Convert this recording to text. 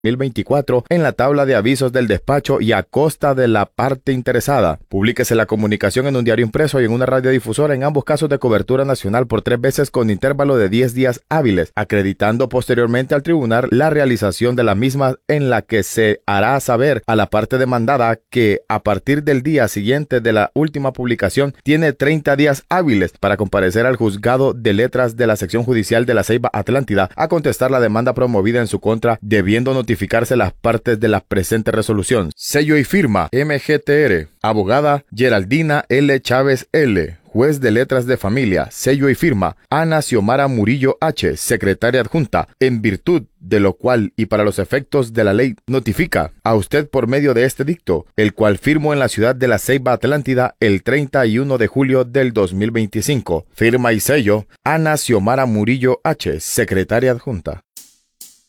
2024 en la tabla de avisos del despacho y a costa de la parte interesada. Publíquese la comunicación en un diario impreso y en una radiodifusora, en ambos casos de cobertura nacional, por 3 veces con intervalo de 10 días hábiles, acreditando posteriormente al tribunal la realización de la misma, en la que se hará saber a la parte demandada que a partir del día siguiente de la última publicación tiene 30 días hábiles para comparecer al juzgado de letras de la sección judicial de la Ceiba Atlántida a contestar la demanda promovida en su contra, debiendo notificarse las partes de la presente resolución. Sello y firma MGTR. Abogada Geraldina L. Chávez L. Juez de letras de familia. Sello y firma Ana Xiomara Murillo H., secretaria adjunta, en virtud de lo cual y para los efectos de la ley notifica a usted por medio de este dicto, el cual firmo en la ciudad de la Ceiba Atlántida el 31 de julio del 2025. Firma y sello Ana Xiomara Murillo H., secretaria adjunta.